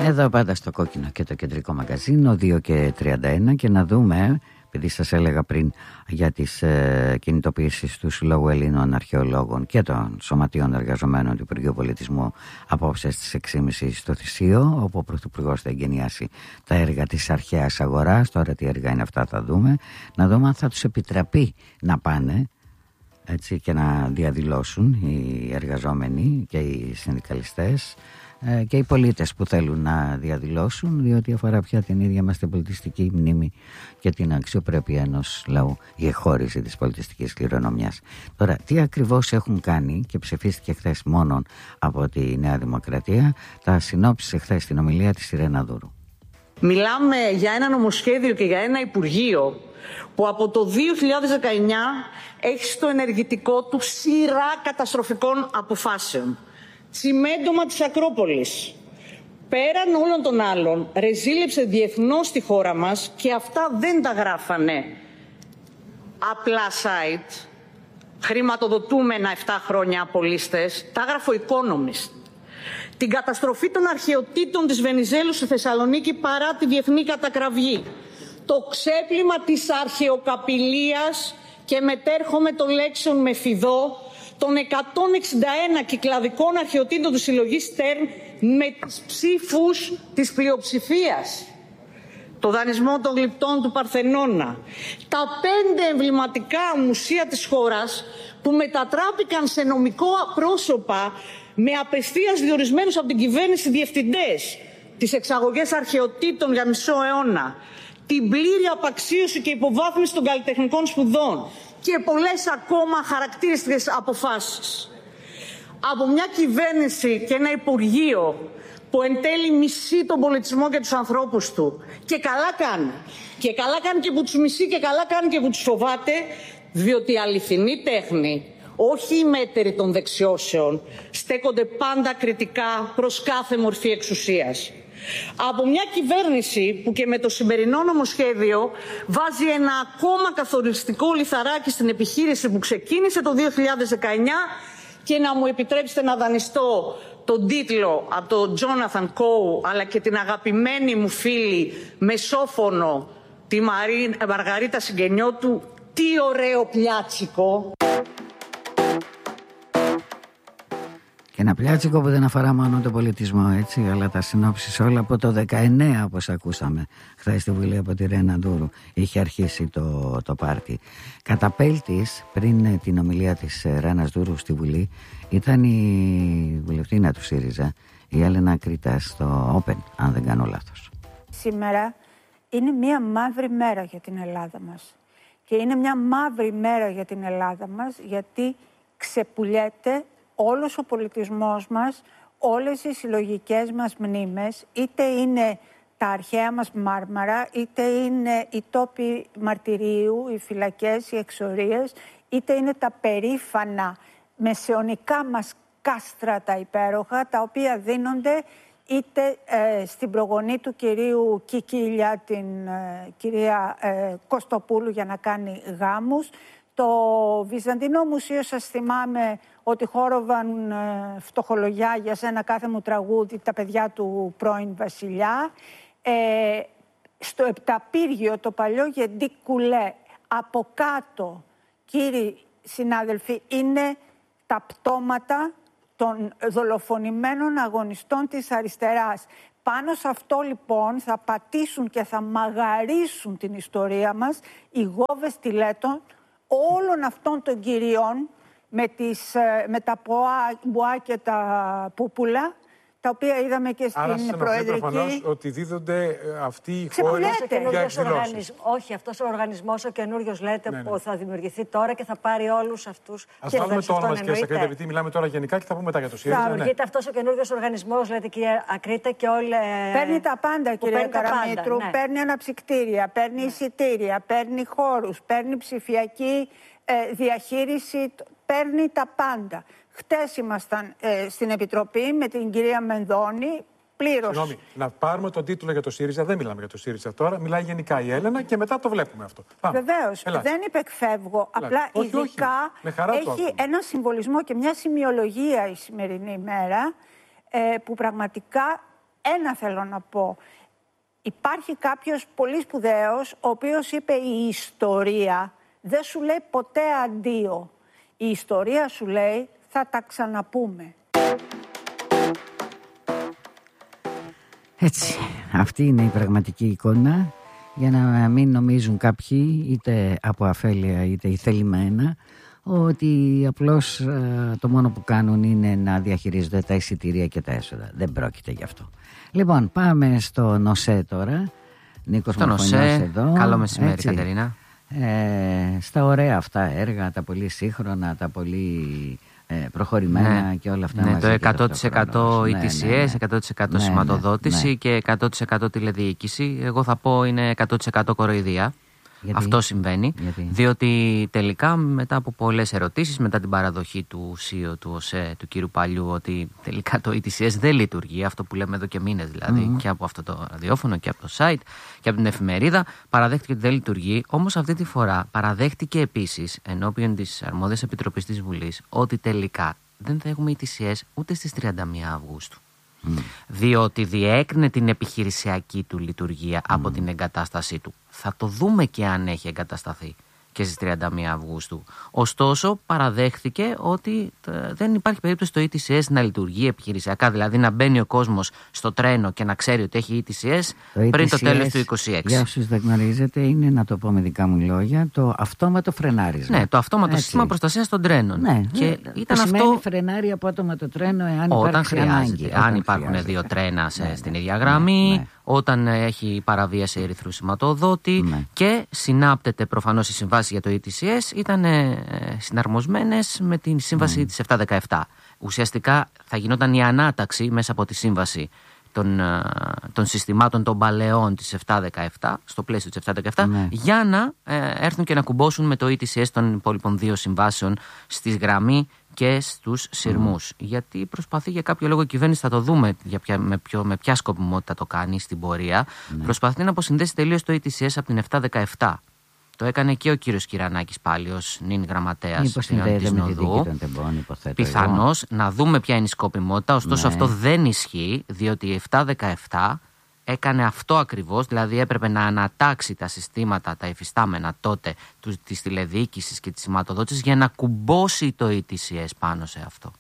Εδώ πάντα στο κόκκινο και το κεντρικό μαγαζίνο 2 και 31 και να δούμε, επειδή σας έλεγα πριν για τις κινητοποιήσεις του Συλλόγου Ελλήνων Αρχαιολόγων και των Σωματείων Εργαζομένων του Υπουργείου Πολιτισμού απόψε στις 6.30 στο Θησίο, όπου ο Πρωθυπουργός θα εγκαινιάσει τα έργα της αρχαίας αγοράς. Τώρα τι έργα είναι αυτά θα δούμε. Να δούμε αν θα τους επιτραπεί να πάνε έτσι, και να διαδηλώσουν οι εργαζόμενοι και οι συνδικαλιστές και οι πολίτες που θέλουν να διαδηλώσουν, διότι αφορά πια την ίδια μας την πολιτιστική μνήμη και την αξιοπρέπεια ενός λαού, η εχώριση της πολιτιστικής κληρονομιάς. Τώρα, τι ακριβώς έχουν κάνει και ψηφίστηκε χθες μόνον από τη Νέα Δημοκρατία, τα συνόψισε χθες στην ομιλία της Ιρένα Δούρου. Μιλάμε για ένα νομοσχέδιο και για ένα Υπουργείο που από το 2019 έχει στο ενεργητικό του σειρά καταστροφικών αποφάσεων. Τσιμέντομα της Ακρόπολης. Πέραν όλων των άλλων, ρεζίλεψε διεθνώς στη χώρα μας και αυτά δεν τα γράφανε απλά site, χρηματοδοτούμενα 7 χρόνια από λίστες, τα έγραφε ο Economist. Την καταστροφή των αρχαιοτήτων της Βενιζέλου στη Θεσσαλονίκη παρά τη διεθνή κατακραυγή. Το ξέπλυμα της αρχαιοκαπηλείας και μετέρχομαι των λέξεων με φιδό των 161 κυκλαδικών αρχαιοτήτων του συλλογής Στέρν με τις ψήφους της πλειοψηφίας. Το δανεισμό των γλυπτών του Παρθενώνα. Τα 5 εμβληματικά μουσεία της χώρας που μετατράπηκαν σε νομικό πρόσωπα με απευθείας διορισμένους από την κυβέρνηση διευθυντές. Τις εξαγωγές αρχαιοτήτων για μισό αιώνα. Την πλήρη απαξίωση και υποβάθμιση των καλλιτεχνικών σπουδών. Και πολλές ακόμα χαρακτηριστικές αποφάσεις. Από μια κυβέρνηση και ένα Υπουργείο που εν τέλει μισεί τον πολιτισμό και τους ανθρώπους του. Και καλά κάνει. Και καλά κάνει και που τους μισεί και καλά κάνει και που τους φοβάται, διότι η αληθινή τέχνη, όχι οι μέτεροι των δεξιώσεων, στέκονται πάντα κριτικά προς κάθε μορφή εξουσίας. Από μια κυβέρνηση που και με το σημερινό νομοσχέδιο βάζει ένα ακόμα καθοριστικό λιθαράκι στην επιχείρηση που ξεκίνησε το 2019 και να μου επιτρέψετε να δανειστώ τον τίτλο από τον Τζόναθαν Κόου αλλά και την αγαπημένη μου φίλη μεσόφωνο τη Μαργαρίτα Συγγενιώτου, τι ωραίο πλιάτσικο. Και ένα πλιάτσικο που δεν αφορά μόνο τον πολιτισμό, έτσι, αλλά τα συνόψεις όλα από το 19, όπως ακούσαμε χθες στη Βουλή από τη Ρένα Δούρου. Είχε αρχίσει το πάρτι. Καταπέλτης, πριν την ομιλία της Ρένας Δούρου στη Βουλή, ήταν η βουλευτήνα του ΣΥΡΙΖΑ, η Έλενα Κρήτα, στο Open, αν δεν κάνω λάθος. Σήμερα είναι μια μαύρη μέρα για την Ελλάδα μας. Και είναι μια μαύρη μέρα για την Ελλάδα μας, γιατί ξεπουλιέται όλος ο πολιτισμός μας, όλες οι συλλογικές μας μνήμες, είτε είναι τα αρχαία μας Μάρμαρα, είτε είναι οι τόποι μαρτυρίου, οι φυλακές, οι εξορίες, είτε είναι τα περήφανα μεσαιωνικά μας κάστρα τα υπέροχα, τα οποία δίνονται είτε στην προγονή του κυρίου Κικίλια, την κυρία Κωστοπούλου, για να κάνει γάμους. Το Βυζαντινό Μουσείο, σας θυμάμαι ότι χόροβαν φτωχολογιά για σένα κάθε μου τραγούδι τα παιδιά του πρώην βασιλιά. Στο Επταπύργιο, το παλιό Γεντή Κουλέ, από κάτω, κύριοι συνάδελφοι, είναι τα πτώματα των δολοφονημένων αγωνιστών της αριστεράς. Πάνω σε αυτό λοιπόν θα πατήσουν και θα μαγαρίσουν την ιστορία μας οι γόβες τηλέτων όλων αυτών των κυριών με τα μπουά και τα πούπουλα, τα οποία είδαμε και στην προεδρική. Προφανώς ότι δίδονται αυτοί οι χώρες για εκδηλώσεις. Όχι, αυτός ο οργανισμός ο καινούριος λέτε που θα δημιουργηθεί τώρα και θα πάρει όλους αυτούς. Ας βάλουμε το όνομα, κυρία Ακρίτα, επειδή μιλάμε τώρα γενικά και θα πούμε μετά για το ΣΥΡΙΖΑ. Θα δημιουργείται αυτός ο καινούριος οργανισμός, λέτε κυρία Ακρίτα, και όλοι. Παίρνει τα πάντα, κυρία Καραμήτρου. Ναι. Παίρνει αναψυκτήρια, παίρνει εισιτήρια, παίρνει χώρους, παίρνει ψηφιακή διαχείριση, παίρνει τα πάντα. Χτες ήμασταν στην Επιτροπή με την κυρία Μενδώνη. Πλήρως. Συγγνώμη, να πάρουμε τον τίτλο για το ΣΥΡΙΖΑ. Δεν μιλάμε για το ΣΥΡΙΖΑ τώρα. Μιλάει γενικά η Έλενα και μετά το βλέπουμε αυτό. Βεβαίως. Δεν υπεκφεύγω. Απλά ειδικά έχει ένα συμβολισμό και μια σημειολογία η σημερινή ημέρα που πραγματικά ένα θέλω να πω. Υπάρχει κάποιος πολύ σπουδαίος, ο οποίος είπε η ιστορία δεν σου λέει ποτέ αντίο. Η ιστορία σου λέει θα τα ξαναπούμε. Έτσι, αυτή είναι η πραγματική εικόνα, για να μην νομίζουν κάποιοι, είτε από αφέλεια είτε θελημένα, ότι απλώς το μόνο που κάνουν είναι να διαχειρίζονται τα εισιτήρια και τα έσοδα. Δεν πρόκειται γι' αυτό. Λοιπόν, πάμε στο ΝΟΣΕ τώρα. Νίκος Μορφωνιάς εδώ. Καλό μεσημέρι, Κατερίνα. Στα ωραία αυτά έργα, τα πολύ σύγχρονα, τα πολύ προχωρημένα και όλα αυτά. Ναι, το 100% ETCS, 100% σηματοδότηση και 100% τηλεδιοίκηση. Εγώ θα πω είναι 100% κοροϊδία. Γιατί? Αυτό συμβαίνει, διότι τελικά μετά από πολλές ερωτήσεις, μετά την παραδοχή του CEO του ΟΣΕ, του κύριου Παλιού, ότι τελικά το ETCS δεν λειτουργεί, αυτό που λέμε εδώ και μήνες δηλαδή, και από αυτό το ραδιόφωνο και από το site και από την εφημερίδα, παραδέχτηκε ότι δεν λειτουργεί. Όμως αυτή τη φορά παραδέχτηκε επίσης ενώπιον της αρμόδιας επιτροπής της Βουλής ότι τελικά δεν θα έχουμε ETCS ούτε στις 31 Αυγούστου. Διότι διέκρινε την επιχειρησιακή του λειτουργία από την εγκατάστασή του. Θα το δούμε και αν έχει εγκατασταθεί και στις 31 Αυγούστου. Ωστόσο παραδέχθηκε ότι δεν υπάρχει περίπτωση το ETCS να λειτουργεί επιχειρησιακά, δηλαδή να μπαίνει ο κόσμος στο τρένο και να ξέρει ότι έχει ETCS πριν το τέλος του 2026. Για όσους δεν γνωρίζετε, είναι, να το πω με δικά μου λόγια, το αυτόματο φρενάρισμα. Ναι, το αυτόματο σύστημα προστασίας των τρένων. Ναι, και ήταν αυτό φρενάρει απότομα το τρένο εάν όταν χρειάζεται. Ανάγκη. Αν υπάρχουν δύο τρένα στην ίδια γραμμή, όταν έχει παραβίαση ερυθρού σηματοδότη και συνάπτεται προφανώς η συμβάση για το ETCS, ήταν συναρμοσμένες με την σύμβαση της 717. Ουσιαστικά θα γινόταν η ανάταξη μέσα από τη σύμβαση των συστημάτων των παλαιών της 717, στο πλαίσιο της 717, για να έρθουν και να κουμπώσουν με το ETCS των υπόλοιπων δύο συμβάσεων στη γραμμή και στους σειρμούς. Γιατί προσπαθεί για κάποιο λόγο η κυβέρνηση, θα το δούμε με ποια σκοπιμότητα το κάνει στην πορεία, προσπαθεί να αποσυνδέσει τελείως το ETCS από την 717. Το έκανε και ο κύριος Κυρανάκης πάλι ως νυν γραμματέας της Νοδού. Πιθανώς να δούμε ποια είναι η σκοπιμότητα, ωστόσο αυτό δεν ισχύει, διότι η 717 έκανε αυτό ακριβώς, δηλαδή έπρεπε να ανατάξει τα συστήματα, τα εφιστάμενα τότε της τηλεδιοίκησης και της σηματοδότησης για να κουμπώσει το ETCS πάνω σε αυτό.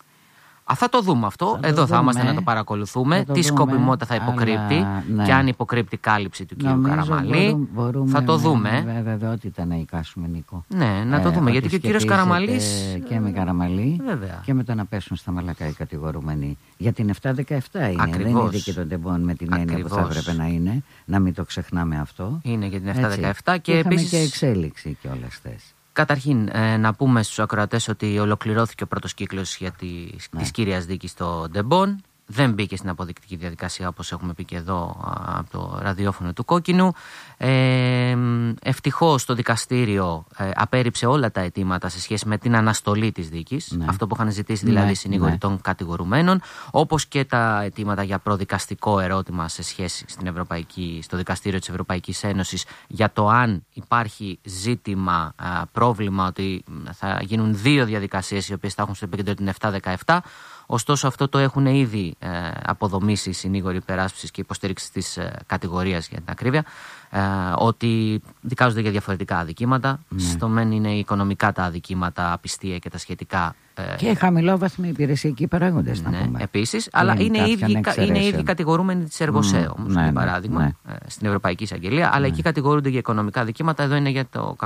Θα το δούμε αυτό. Εδώ θα είμαστε να το παρακολουθούμε. Τι σκοπιμότητα θα υποκρύπτει και αν υποκρύπτει κάλυψη του κύριου Καραμαλή. Θα το δούμε. Με βεβαιότητα να εικάσουμε, Νίκο. Ναι, να το δούμε. Γιατί και ο κύριος Καραμαλής. Και με Καραμαλή. Βέβαια. Και με το να πέσουν στα μαλακά οι κατηγορούμενοι. Για την 717 είναι. Ακριβώς. Δεν είναι δίκη των τεμπών με την έννοια που θα έπρεπε να είναι. Να μην το ξεχνάμε αυτό. Είναι για την 717 και επίσης. Και εξέλιξη και όλες αυτές. Καταρχήν, να πούμε στους ακροατές ότι ολοκληρώθηκε ο πρώτος κύκλος της κύριας δίκης στο Ντεμπόν. Δεν μπήκε στην αποδεικτική διαδικασία, όπως έχουμε πει και εδώ από το ραδιόφωνο του Κόκκινου. Ευτυχώς το δικαστήριο απέρριψε όλα τα αιτήματα σε σχέση με την αναστολή της δίκης. Αυτό που είχαν ζητήσει δηλαδή οι συνήγοροι των κατηγορουμένων, όπως και τα αιτήματα για προδικαστικό ερώτημα σε σχέση στο δικαστήριο της Ευρωπαϊκής Ένωσης για το αν υπάρχει ζήτημα, πρόβλημα ότι θα γίνουν δύο διαδικασίες οι οποίες θα έχουν στο επίκεντρο την 717. Ωστόσο αυτό το έχουν ήδη αποδομήσει οι συνήγοροι υπεράσπισης και υποστήριξης της κατηγορίας, για την ακρίβεια, ότι δικάζονται για διαφορετικά αδικήματα. Στο μεν είναι οικονομικά τα αδικήματα, απιστία και τα σχετικά. Και χαμηλόβαθμοι υπηρεσιακοί παράγοντες, να πούμε. Επίσης, αλλά είναι οι ίδιοι κατηγορούμενοι της Εργοσέ, όμως, για παράδειγμα, στην Ευρωπαϊκή Εισαγγελία, αλλά εκεί κατηγορούνται για οικονομικά αδικήματα. Εδώ είναι για το